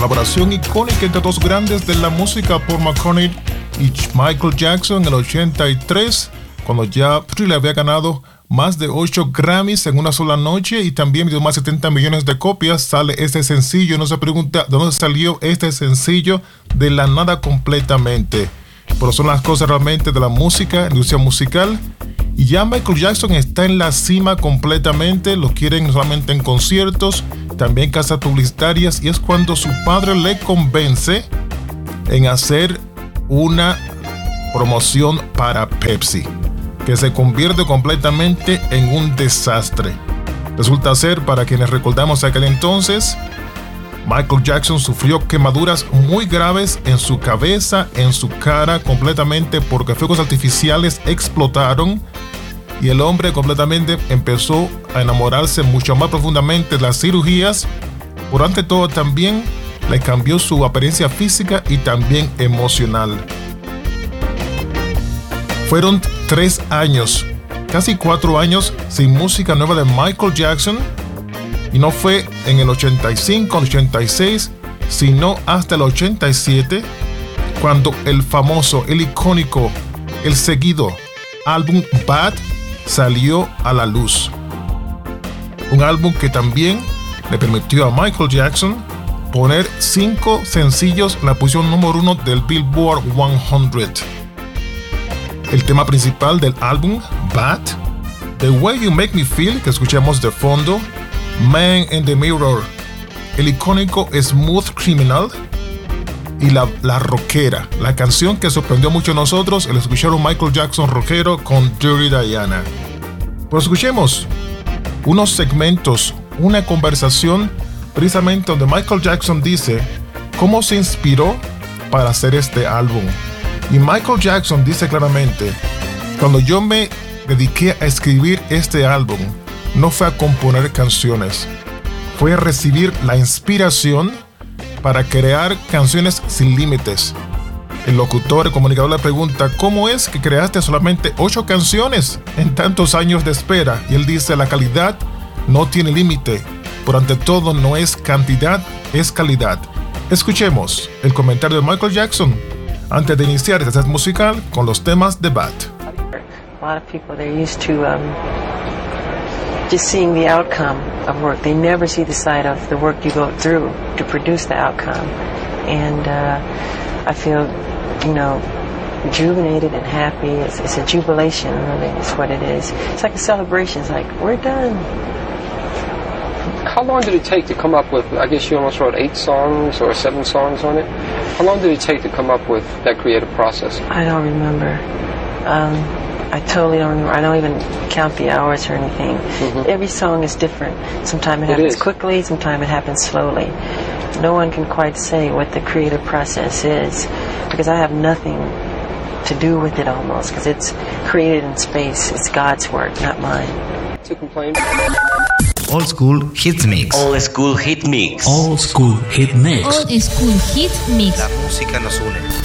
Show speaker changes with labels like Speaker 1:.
Speaker 1: colaboración icónica entre dos grandes de la música, Paul McCartney y Michael Jackson, en el 83, cuando ya Thriller había ganado más de 8 Grammys en una sola noche y también vendió más de 70 millones de copias. Sale este sencillo. No se pregunta de dónde salió este sencillo, de la nada completamente. Pero son las cosas realmente de la música, industria musical. Y ya Michael Jackson está en la cima completamente. Lo quieren no solamente en conciertos, también en casas publicitarias. Y es cuando su padre le convence en hacer una promoción para Pepsi, que se convierte completamente en un desastre. Resulta ser, para quienes recordamos aquel entonces, Michael Jackson sufrió quemaduras muy graves en su cabeza, en su cara, completamente porque fuegos artificiales explotaron y el hombre completamente empezó a enamorarse mucho más profundamente de las cirugías. Por ante todo, también le cambió su apariencia física y también emocional. Fueron 3 años, casi 4 años sin música nueva de Michael Jackson, y no fue en el 85, el 86, sino hasta el 87, cuando el famoso, el icónico, el seguido álbum Bad salió a la luz. Un álbum que también le permitió a Michael Jackson poner 5 sencillos en la posición número 1 del Billboard 100. El tema principal del álbum, Bad, The Way You Make Me Feel, que escuchamos de fondo, Man in the Mirror, el icónico Smooth Criminal y la rockera, la canción que sorprendió mucho a nosotros, el escuchar un Michael Jackson rockero con Dirty Diana. Pues escuchemos unos segmentos, una conversación precisamente donde Michael Jackson dice cómo se inspiró para hacer este álbum. Y Michael Jackson dice claramente: cuando yo me dediqué a escribir este álbum, no fue a componer canciones, fue a recibir la inspiración para crear canciones sin límites. El locutor, el comunicador le pregunta: ¿cómo es que creaste solamente 8 canciones en tantos años de espera? Y él dice: la calidad no tiene límite, por ante todo no es cantidad, es calidad. Escuchemos el comentario de Michael Jackson antes de iniciar este set musical con los temas de Bad.
Speaker 2: A lot of people, they're used to just seeing the outcome of work. They never see the side of the work you go through to produce the outcome. And I feel, rejuvenated and happy. It's a jubilation, really, is what it is. It's like a celebration. It's like, we're done.
Speaker 3: How long did it take to come up with, I guess you almost wrote 8 songs or 7 songs on it. How long did it take to come up with that creative process?
Speaker 2: I don't remember. I totally don't remember. I don't even count the hours or anything. Mm-hmm. Every song is different. Sometimes it happens quickly, sometimes it happens slowly. No one can quite say what the creative process is, because I have nothing to do with it almost, because it's created in space. It's God's work, not mine.
Speaker 3: To complain.
Speaker 4: Old School Hit Mix.
Speaker 5: Old School Hit Mix.
Speaker 4: Old School Hit Mix.
Speaker 6: Old School Hit Mix.
Speaker 5: La música nos une.